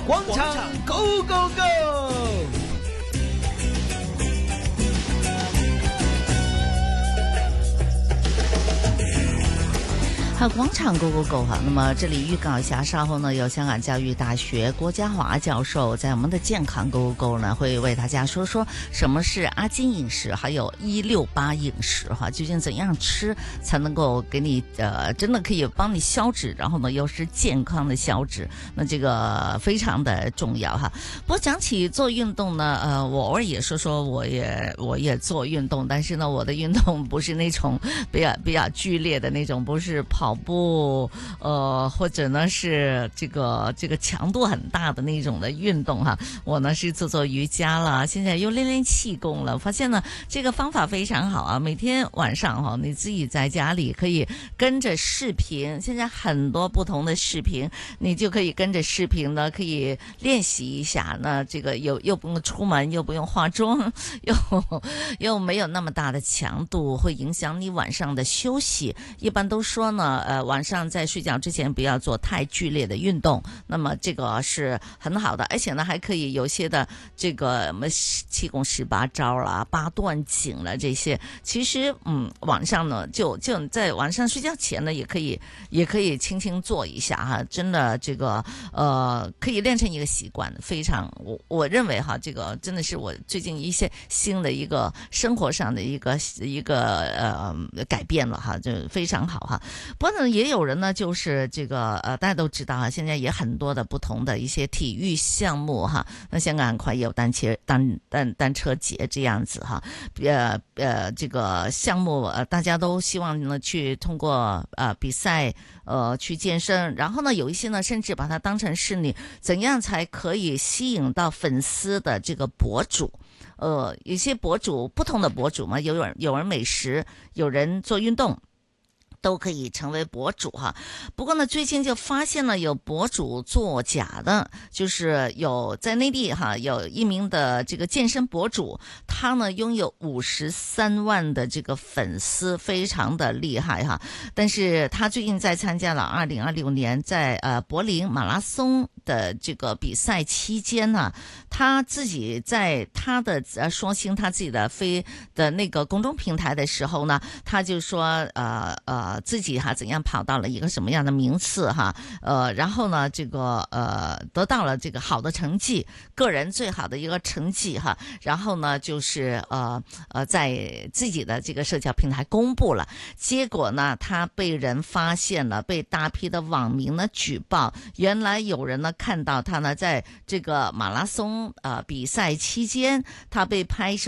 广场 Go Go Go！ 好，广场 Go Go Go 哈。那么这里预告一下，稍后呢有香港教育大学郭家华教授在我们的健康 Go Go Go 呢会为大家说说什么是阿金饮食，还有168饮食哈，究竟怎样吃才能够给你真的可以帮你消脂，然后呢又是健康的消脂，那这个非常的重要哈。不过讲起做运动呢，我偶尔也说说我也做运动，但是呢我的运动不是那种比较剧烈的那种，不是跑步或者呢是这个强度很大的那种的运动哈。我呢是做瑜伽了，现在又练气功了，发现呢这个方法非常好啊。每天晚上哈，你自己在家里可以跟着视频，现在很多不同的视频，你就可以跟着视频呢可以练习一下。那这个又不用出门，又不用化妆，又没有那么大的强度，会影响你晚上的休息。一般都说呢晚上在睡觉之前不要做太剧烈的运动，那么这个是很好的，而且呢还可以有些的这个什么气功18招啦、8段锦了这些，其实晚上呢就在晚上睡觉前呢也可以轻轻做一下哈，真的这个可以练成一个习惯，非常我认为哈，这个真的是我最近一些新的一个生活上的一个改变了哈，就非常好哈。不过呢，也有人呢，就是这个大家都知道哈，现在也很多的不同的一些体育项目哈。那香港很快也有单车节这样子哈，这个项目大家都希望呢去通过比赛去健身，然后呢有一些呢甚至把它当成是你怎样才可以吸引到粉丝的这个博主。有些博主，不同的博主嘛，有人美食，有人做运动，都可以成为博主哈。不过呢，最近就发现了有博主作假的，就是有在内地哈，有一名的这个健身博主，他呢拥有53万的这个粉丝，非常的厉害哈。但是他最近在参加了2026年在柏林马拉松的这个比赛期间呢，他自己在他的说清他自己的那个公众平台的时候呢，他就说自己哈怎样跑到了一个什么样的名次哈，然后呢这个得到了这个好的成绩，个人最好的一个成绩哈，然后呢就是在自己的这个社交平台公布了，结果呢他被人发现了，被大批的网民呢举报，原来有人呢看到他呢在这个马拉松比赛期间，他被拍摄